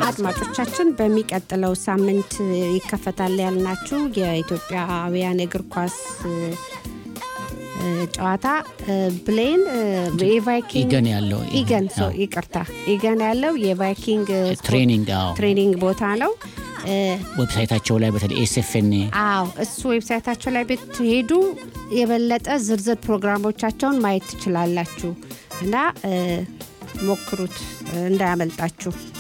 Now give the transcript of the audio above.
አድማጮቻችን በሚቀጥለው ሳምንት ይከፈታል ያልናችሁ የኢትዮጵያውያን እግር ኳስ ጨዋታ ብሌን የቫይኪንግ ኢገን ያለው የቫይኪንግ ትሬኒንግ ቦታ ነው ዌብሳይታቸው ላይ በተለይ ኤስኤፍኤን እሱ ዌብሳይታቸው ላይ ብትሄዱ የበለጠ ዝርዝር ፕሮግራሞቻቸውን ማየት ትችላላችሁ እና ሞክሩት እንዳያመልጣችሁ